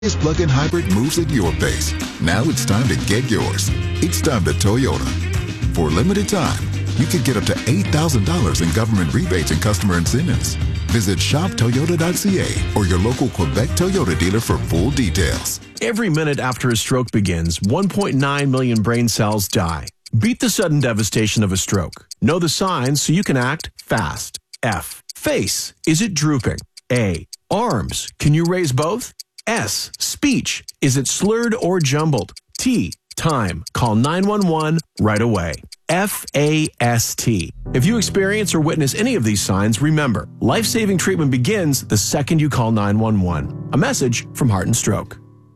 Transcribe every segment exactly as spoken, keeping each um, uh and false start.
This plug-in hybrid moves at your pace. Now it's time to get yours. It's time to Toyota. For a limited time, you could get up to eight thousand dollars in government rebates and customer incentives. Visit shop toyota dot c a or your local Quebec Toyota dealer for full details. Every minute after a stroke begins, one point nine million brain cells die. Beat the sudden devastation of a stroke. Know the signs so you can act fast. F. Face. Is it drooping? A. Arms. Can you raise both? S. Speech. Is it slurred or jumbled? T. Time. Call nine one one right away. F A S T. If you experience or witness any of these signs, remember, life-saving treatment begins the second you call nine one one. A message from Heart and Stroke.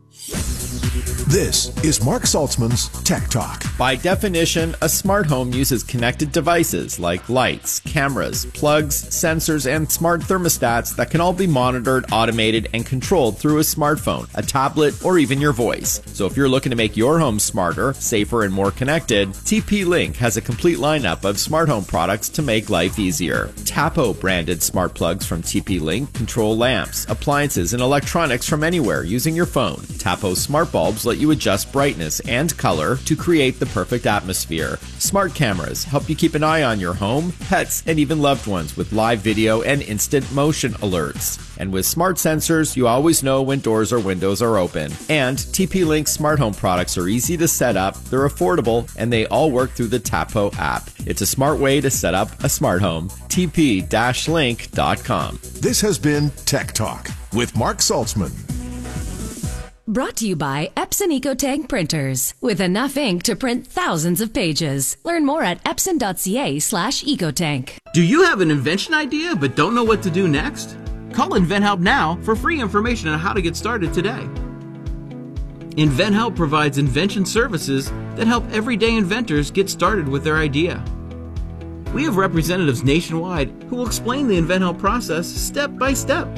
This is Mark Saltzman's Tech Talk. By definition, a smart home uses connected devices like lights, cameras, plugs, sensors, and smart thermostats that can all be monitored, automated, and controlled through a smartphone, a tablet, or even your voice. So if you're looking to make your home smarter, safer, and more connected, T P Link has a complete lineup of smart home products to make life easier. Tapo branded smart plugs from T P Link control lamps, appliances, and electronics from anywhere using your phone. Tapo smart bulbs let you adjust brightness and color to create the perfect atmosphere. Smart cameras help you keep an eye on your home, pets, and even loved ones with live video and instant motion alerts. And with smart sensors, you always know when doors or windows are open. And T P Link smart home products are easy to set up, they're affordable, and they all work through the Tapo app. It's a smart way to set up a smart home. T P link dot com. This has been Tech Talk with Mark Saltzman. Brought to you by Epson EcoTank printers. With enough ink to print thousands of pages. Learn more at epson dot c a slash ecotank. Do you have an invention idea but don't know what to do next? Call InventHelp now for free information on how to get started today. InventHelp provides invention services that help everyday inventors get started with their idea. We have representatives nationwide who will explain the InventHelp process step by step.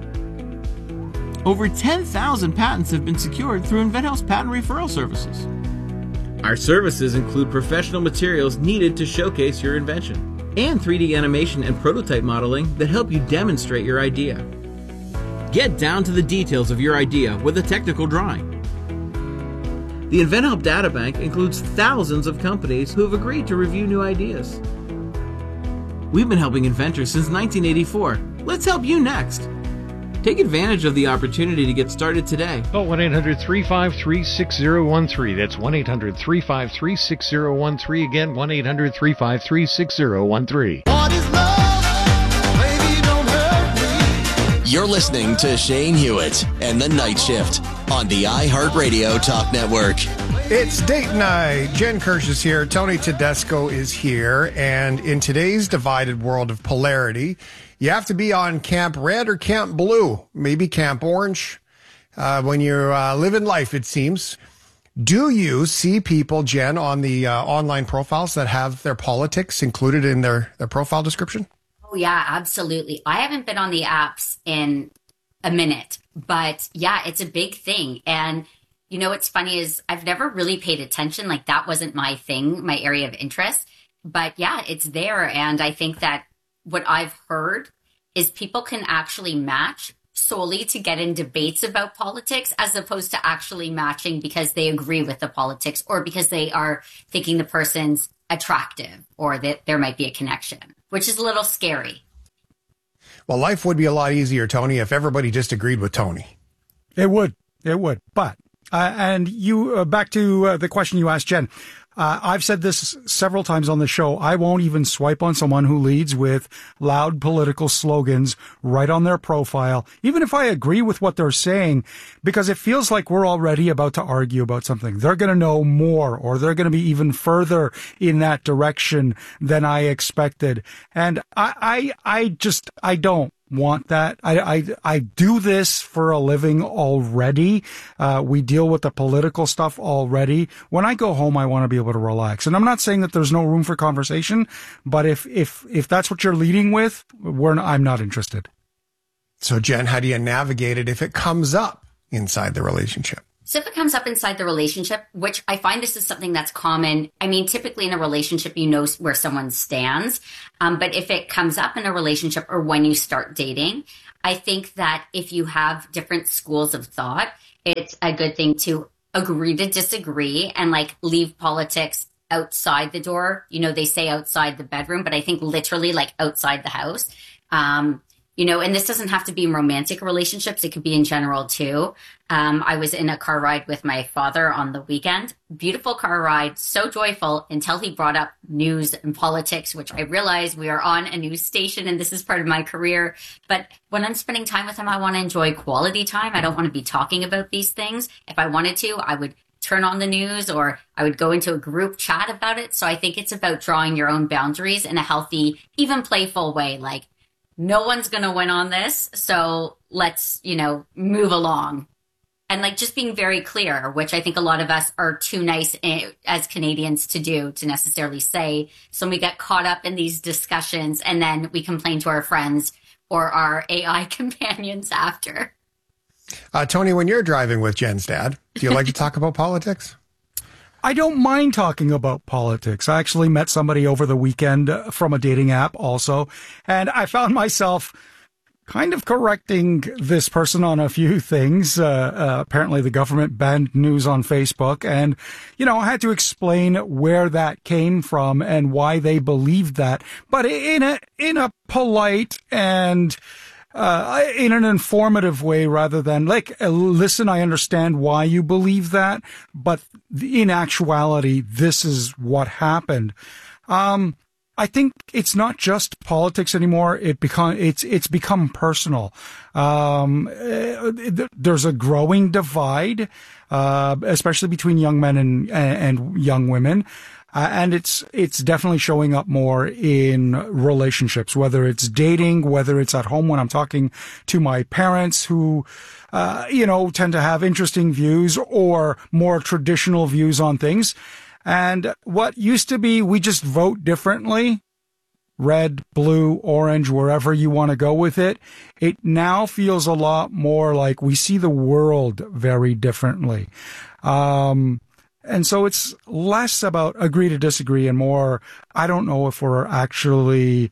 Over ten thousand patents have been secured through InventHelp's patent referral services. Our services include professional materials needed to showcase your invention, and three D animation and prototype modeling that help you demonstrate your idea. Get down to the details of your idea with a technical drawing. The InventHelp Databank includes thousands of companies who have agreed to review new ideas. We've been helping inventors since nineteen eighty-four. Let's help you next. Take advantage of the opportunity to get started today. Call one eight hundred, three five three, six zero one three. That's one eight hundred, three five three, six zero one three. Again, one eight hundred, three five three, six zero one three. What is love? Baby, don't hurt me. You're listening to Shane Hewitt and The Night Shift on the iHeartRadio Talk Network. It's date night. Jen Kirsch is here. Tony Tedesco is here. And in today's divided world of polarity, you have to be on Camp Red or Camp Blue, maybe Camp Orange, uh, when you're uh, living life, it seems. Do you see people, Jen, on the uh, online profiles that have their politics included in their, their profile description? Oh, yeah, absolutely. I haven't been on the apps in a minute, but yeah, it's a big thing. And you know, what's funny is I've never really paid attention. Like that wasn't my thing, my area of interest. But yeah, it's there. And I think that what I've heard is people can actually match solely to get in debates about politics as opposed to actually matching because they agree with the politics or because they are thinking the person's attractive or that there might be a connection, which is a little scary. Well, life would be a lot easier, Tony, if everybody just agreed with Tony. It would. It would. But Uh, and you, uh, back to uh, the question you asked, Jen, uh, I've said this several times on the show. I won't even swipe on someone who leads with loud political slogans right on their profile, even if I agree with what they're saying, because it feels like we're already about to argue about something. They're going to know more, or they're going to be even further in that direction than I expected. And I, I, I just, I don't want that. I, I, I do this for a living already. Uh, we deal with the political stuff already. When I go home, I want to be able to relax. And I'm not saying that there's no room for conversation, but if, if, if that's what you're leading with, we're, I'm not interested. So Jen, how do you navigate it if it comes up inside the relationship? So if it comes up inside the relationship, which I find this is something that's common. I mean, typically in a relationship, you know where someone stands. Um, but if it comes up in a relationship or when you start dating, I think that if you have different schools of thought, it's a good thing to agree to disagree and like leave politics outside the door. You know, they say outside the bedroom, but I think literally like outside the house. Um, you know, and this doesn't have to be in romantic relationships. It could be in general too. Um, I was in a car ride with my father on the weekend. Beautiful car ride, so joyful until he brought up news and politics, which I realized we are on a news station and this is part of my career. But when I'm spending time with him, I want to enjoy quality time. I don't want to be talking about these things. If I wanted to, I would turn on the news or I would go into a group chat about it. So I think it's about drawing your own boundaries in a healthy, even playful way. Like, no one's going to win on this. So let's, you know, move along. And like just being very clear, which I think a lot of us are too nice in, as Canadians to do, to necessarily say. So we get caught up in these discussions and then we complain to our friends or our A I companions after. Uh, Tony, when you're driving with Jen's dad, do you like to talk about politics? I don't mind talking about politics. I actually met somebody over the weekend from a dating app also, and I found myself kind of correcting this person on a few things. Uh, uh, apparently the government banned news on Facebook, and, you know, I had to explain where that came from and why they believed that, but in a, in a polite and Uh, in an informative way rather than like, uh, listen, I understand why you believe that, but in actuality, this is what happened. Um, I think it's not just politics anymore. It become, it's, it's become personal. Um, uh, there's a growing divide, uh, especially between young men and, and young women. Uh, and it's, it's definitely showing up more in relationships, whether it's dating, whether it's at home when I'm talking to my parents who, uh, you know, tend to have interesting views or more traditional views on things. And what used to be, we just vote differently, red, blue, orange, wherever you want to go with it. It now feels a lot more like we see the world very differently. Um, And so it's less about agree to disagree and more, I don't know if we're actually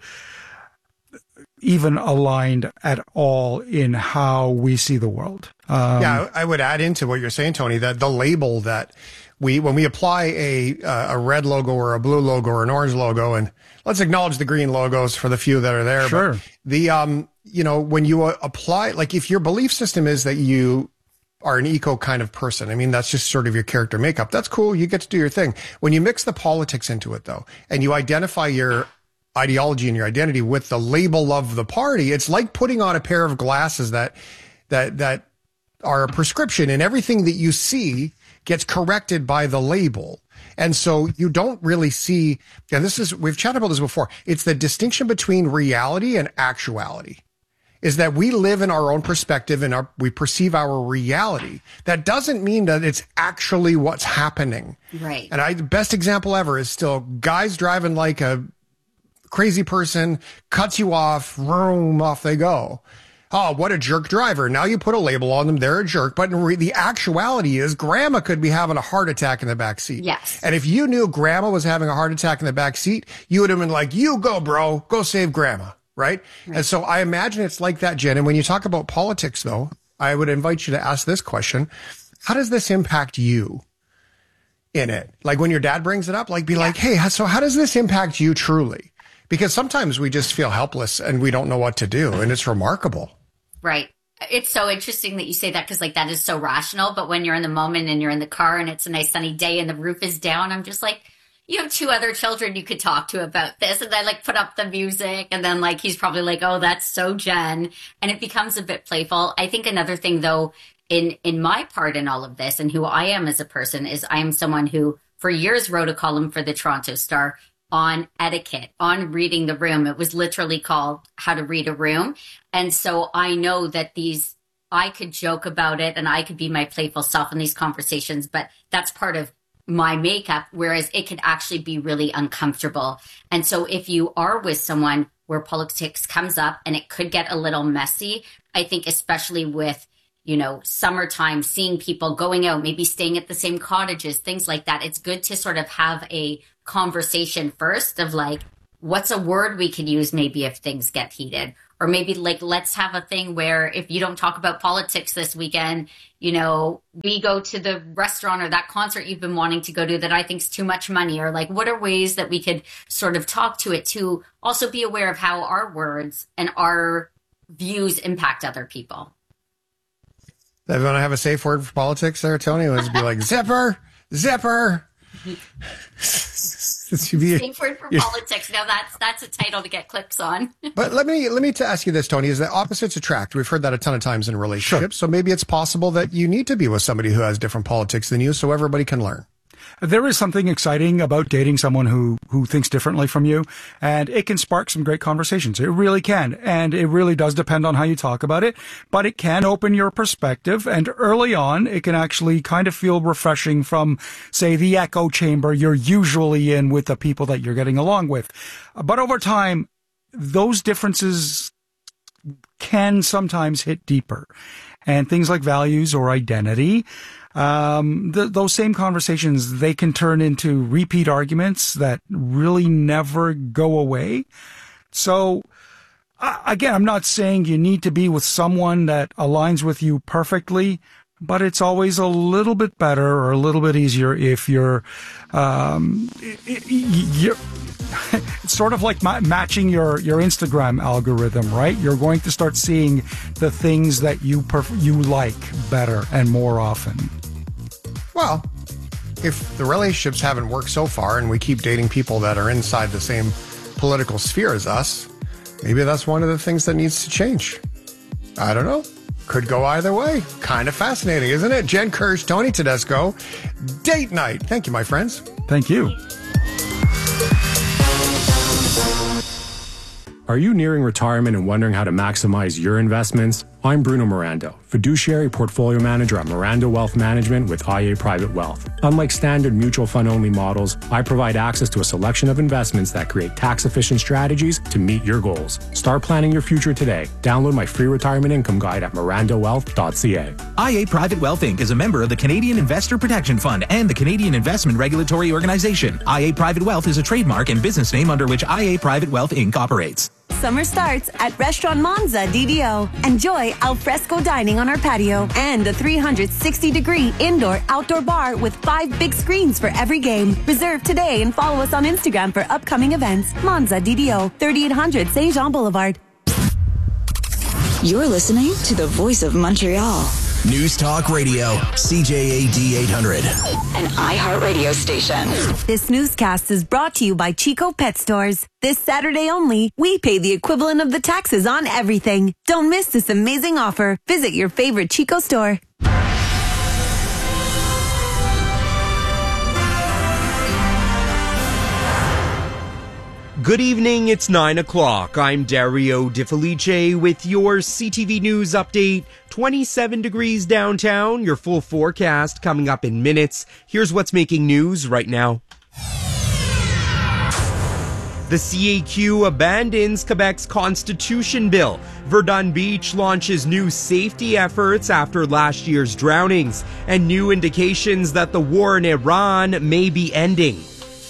even aligned at all in how we see the world. Um, yeah, I would add into what you're saying, Tony, that the label that we, when we apply a, uh, a red logo or a blue logo or an orange logo, and let's acknowledge the green logos for the few that are there. Sure. But the, um, you know, when you uh, apply, like if your belief system is that you are an eco kind of person. I mean, that's just sort of your character makeup. That's cool. You get to do your thing. When you mix the politics into it, though, and you identify your ideology and your identity with the label of the party, it's like putting on a pair of glasses that, that, that are a prescription, and everything that you see gets corrected by the label. And so you don't really see, and this is, we've chatted about this before. It's the distinction between reality and actuality. Is that we live in our own perspective and our, we perceive our reality. That doesn't mean that it's actually what's happening. Right. And I, the best example ever is still guys driving like a crazy person, cuts you off, vroom, off they go. Oh, what a jerk driver. Now you put a label on them, they're a jerk. But in re- the actuality is grandma could be having a heart attack in the back seat. Yes. And if you knew grandma was having a heart attack in the back seat, you would have been like, you go, bro, go save grandma. Right? Right. And so I imagine it's like that, Jen. And when you talk about politics, though, I would invite you to ask this question. How does this impact you in it? Like when your dad brings it up, like be yeah. like, hey, so how does this impact you truly? Because sometimes we just feel helpless and we don't know what to do. And it's remarkable. Right. It's so interesting that you say that because like that is so rational. But when you're in the moment and you're in the car and it's a nice sunny day and the roof is down, I'm just like, you have two other children you could talk to about this. And I like put up the music and then like, he's probably like, oh, that's so Jen. And it becomes a bit playful. I think another thing though, in, in my part in all of this and who I am as a person is I am someone who for years wrote a column for the Toronto Star on etiquette, on reading the room. It was literally called How to Read a Room. And so I know that these, I could joke about it and I could be my playful self in these conversations, but that's part of my makeup, whereas it could actually be really uncomfortable. And so if you are with someone where politics comes up and it could get a little messy, I think especially with, you know, summertime, seeing people going out, maybe staying at the same cottages, things like that, it's good to sort of have a conversation first of like, what's a word we could use maybe if things get heated? Or maybe like, let's have a thing where if you don't talk about politics this weekend, you know, we go to the restaurant or that concert you've been wanting to go to that I think is too much money. Or like, what are ways that we could sort of talk to it to also be aware of how our words and our views impact other people. If you want to have a safe word for politics there, Tony, let's be like, zipper, zipper. Safe word for politics. Now that's that's a title to get clicks on. But let me let me to ask you this, Tony: is that opposites attract? We've heard that a ton of times in relationships. Sure. So maybe it's possible that you need to be with somebody who has different politics than you, so everybody can learn. There is something exciting about dating someone who, who thinks differently from you, and it can spark some great conversations. It really can. And it really does depend on how you talk about it, but it can open your perspective. And early on, it can actually kind of feel refreshing from, say, the echo chamber you're usually in with the people that you're getting along with. But over time, those differences can sometimes hit deeper. And things like values or identity, Um, th- those same conversations, they can turn into repeat arguments that really never go away. So, uh, again, I'm not saying you need to be with someone that aligns with you perfectly, but it's always a little bit better or a little bit easier if you're, um, you're, it's sort of like ma- matching your, your Instagram algorithm, right? You're going to start seeing the things that you perf- you like better and more often. Well, if the relationships haven't worked so far and we keep dating people that are inside the same political sphere as us, maybe that's one of the things that needs to change. I don't know. Could go either way. Kind of fascinating, isn't it? Jen Kirsch, Tony Tedesco, Date Night. Thank you, my friends. Thank you. Are you nearing retirement and wondering how to maximize your investments? I'm Bruno Mirando, fiduciary portfolio manager at Mirando Wealth Management with I A Private Wealth. Unlike standard mutual fund only models, I provide access to a selection of investments that create tax efficient strategies to meet your goals. Start planning your future today. Download my free retirement income guide at mirando wealth dot c a. I A Private Wealth Incorporated is a member of the Canadian Investor Protection Fund and the Canadian Investment Regulatory Organization. I A Private Wealth is a trademark and business name under which I A Private Wealth Incorporated operates. Summer starts at Restaurant Monza D D O. Enjoy al fresco dining on our patio and a three hundred sixty degree indoor-outdoor bar with five big screens for every game. Reserve today and follow us on Instagram for upcoming events. Monza D D O, thirty-eight hundred Saint Jean Boulevard. You're listening to the Voice of Montreal. News Talk Radio, C J A D eight hundred. An iHeartRadio station. This newscast is brought to you by Chico Pet Stores. This Saturday only, we pay the equivalent of the taxes on everything. Don't miss this amazing offer. Visit your favorite Chico store. Good evening, it's nine o'clock. I'm Dario Di Felice with your C T V News update. twenty-seven degrees downtown, your full forecast coming up in minutes. Here's what's making news right now. The C A Q abandons Quebec's Constitution Bill. Verdun Beach launches new safety efforts after last year's drownings, and new indications that the war in Iran may be ending.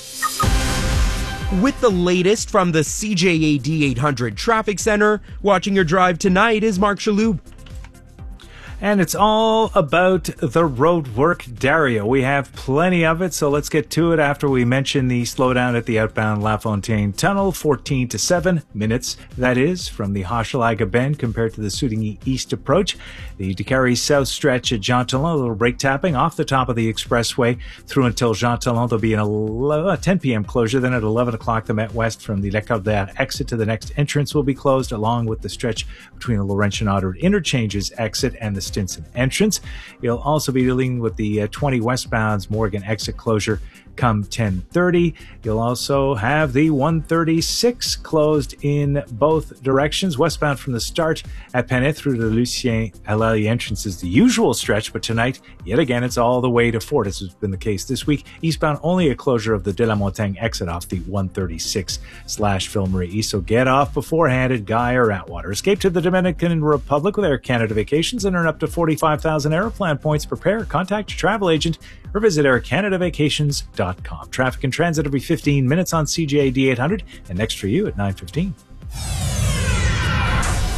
With the latest from the C J A D eight hundred Traffic Center, watching your drive tonight is Mark Chaloub. And it's all about the road work, Dario. We have plenty of it, so let's get to it after we mention the slowdown at the outbound La Fontaine Tunnel, fourteen to seven minutes. That is, from the Hochelaga Bend compared to the Soudigny East approach. The Décarie South stretch at Jean Talon, a little brake tapping off the top of the expressway through until Jean Talon. There'll be an ten p.m. closure. Then at eleven o'clock, the Met West from the Lecardère exit to the next entrance will be closed, along with the stretch between the Laurentian Ottawa interchanges exit and the Stinson entrance. You'll also be dealing with the uh, twenty westbound's Morgan exit closure come ten thirty. You'll also have the one thirty-six closed in both directions. Westbound from the start at Pennet through to the Lucien Allée entrance is the usual stretch, but tonight, yet again, it's all the way to Fort, as has been the case this week. Eastbound, only a closure of the De La Montagne exit off the one thirty-six slash Ville-Marie East, so get off beforehand at Guy or Atwater. Escape to the Dominican Republic with Air Canada Vacations and earn up to forty-five thousand Aeroplan points. Prepare, contact your travel agent, or visit air canada vacations dot com. Traffic and transit every fifteen minutes on C J A D eight hundred, and next for you at nine fifteen.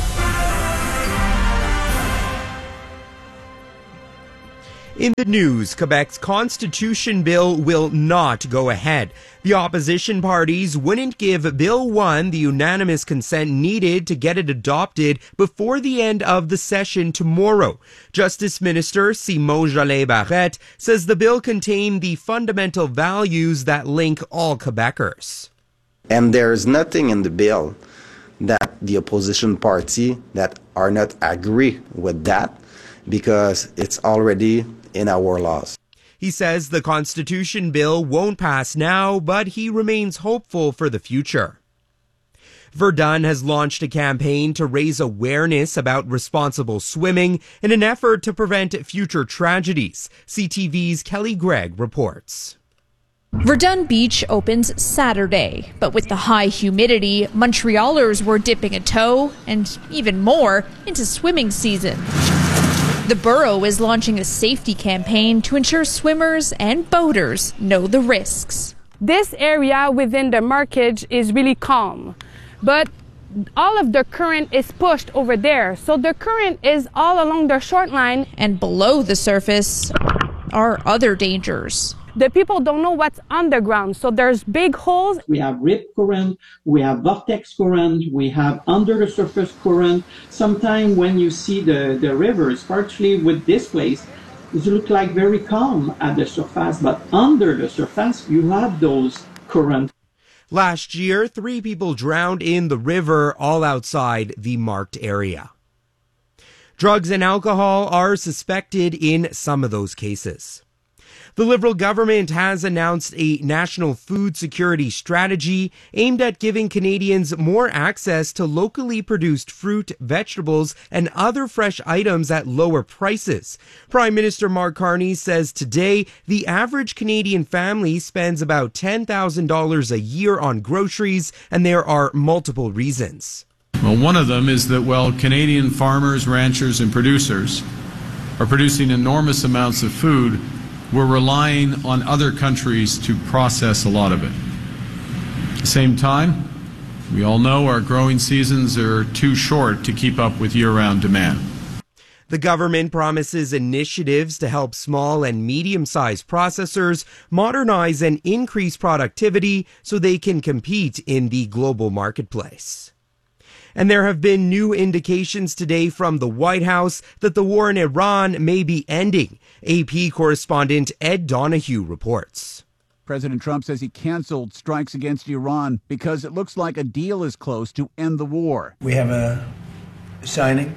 In the news, Quebec's constitution bill will not go ahead. The opposition parties wouldn't give Bill one the unanimous consent needed to get it adopted before the end of the session tomorrow. Justice Minister Simon Jolet Barrette says the bill contained the fundamental values that link all Quebecers. And there's nothing in the bill that the opposition party that are not agree with that, because it's already in our laws. He says the constitution bill won't pass now, but he remains hopeful for the future. Verdun has launched a campaign to raise awareness about responsible swimming in an effort to prevent future tragedies. C T V's Kelly Gregg reports. Verdun Beach opens Saturday, but with the high humidity, Montrealers were dipping a toe, and even more, into swimming season. The borough is launching a safety campaign to ensure swimmers and boaters know the risks. This area within the markage is really calm, but all of the current is pushed over there. So the current is all along the short line. And below the surface are other dangers. The people don't know what's underground, so there's big holes. We have rip current, we have vortex current, we have under the surface current. Sometimes when you see the, the river, especially with this place, it looks like very calm at the surface, but under the surface, you have those currents. Last year, three people drowned in the river, all outside the marked area. Drugs and alcohol are suspected in some of those cases. The Liberal government has announced a national food security strategy aimed at giving Canadians more access to locally produced fruit, vegetables, and other fresh items at lower prices. Prime Minister Mark Carney says today the average Canadian family spends about ten thousand dollars a year on groceries, and there are multiple reasons. Well, one of them is that, well, Canadian farmers, ranchers, and producers are producing enormous amounts of food. We're relying on other countries to process a lot of it. At the same time, we all know our growing seasons are too short to keep up with year-round demand. The government promises initiatives to help small and medium-sized processors modernize and increase productivity so they can compete in the global marketplace. And there have been new indications today from the White House that the war in Iran may be ending. A P correspondent Ed Donahue reports. President Trump says he canceled strikes against Iran because it looks like a deal is close to end the war. We have a signing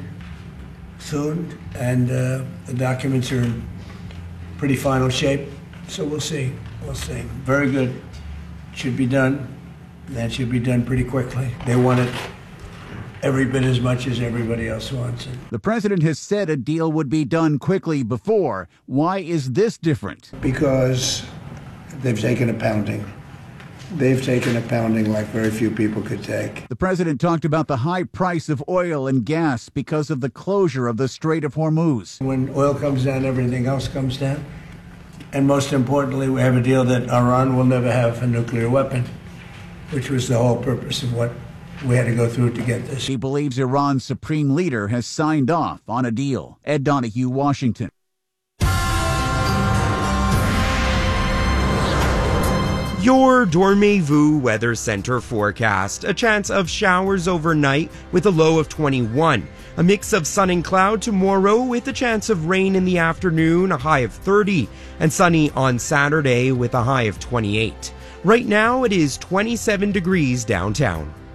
soon, and uh, the documents are in pretty final shape, so we'll see. We'll see. Very good. Should be done. That should be done pretty quickly. They want it every bit as much as everybody else wants it. The president has said a deal would be done quickly before. Why is this different? Because they've taken a pounding. They've taken a pounding like very few people could take. The president talked about the high price of oil and gas because of the closure of the Strait of Hormuz. When oil comes down, everything else comes down. And most importantly, we have a deal that Iran will never have a nuclear weapon, which was the whole purpose of what we had to go through to get this. He believes Iran's supreme leader has signed off on a deal. Ed Donahue, Washington. Your Dormez-vous Weather Center forecast. A chance of showers overnight with a low of twenty-one. A mix of sun and cloud tomorrow with a chance of rain in the afternoon, a high of thirty. And sunny on Saturday with a high of twenty-eight. Right now it is twenty-seven degrees downtown.